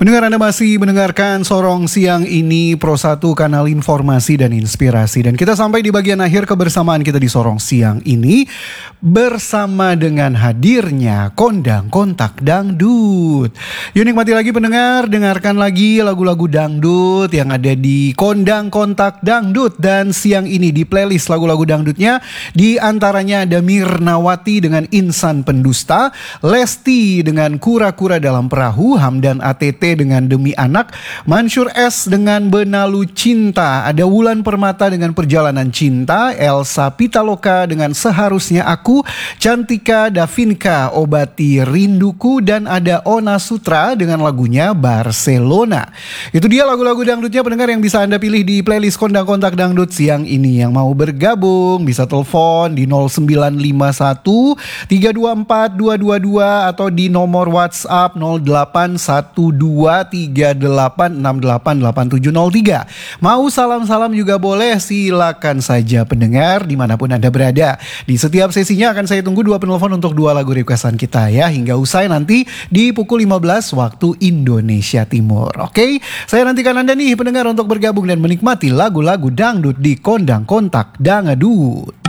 Pendengar, Anda masih mendengarkan Sorong Siang ini, Pro 1 kanal informasi dan inspirasi. Dan kita sampai di bagian akhir kebersamaan kita di Sorong Siang ini bersama dengan hadirnya Kondang Kontak Dangdut. Yuk nikmati lagi pendengar, dengarkan lagi lagu-lagu dangdut yang ada di Kondang Kontak Dangdut. Dan siang ini di playlist lagu-lagu dangdutnya, di antaranya ada Mirnawati dengan Insan Pendusta, Lesti dengan Kura-Kura Dalam Perahu, Hamdan ATT dengan Demi Anak, Mansur S dengan Benalu Cinta, ada Wulan Permata dengan Perjalanan Cinta, Elsa Pitaloka dengan Seharusnya Aku, Cantika Davinka Obati Rinduku, dan ada Ona Sutra dengan lagunya Barcelona. Itu dia lagu-lagu dangdutnya pendengar yang bisa Anda pilih di playlist Kondang Kontak Dangdut siang ini. Yang mau bergabung bisa telepon di 0951 324 222 atau di nomor WhatsApp 081238688703. Mau salam-salam juga boleh, silakan saja pendengar dimanapun Anda berada. Di setiap sesinya akan saya tunggu 2 penelpon untuk 2 lagu requestan kita ya, hingga usai nanti di pukul 15 waktu Indonesia Timur. Oke, saya nantikan Anda nih pendengar untuk bergabung dan menikmati lagu-lagu dangdut di Kondang Kontak Dangdut.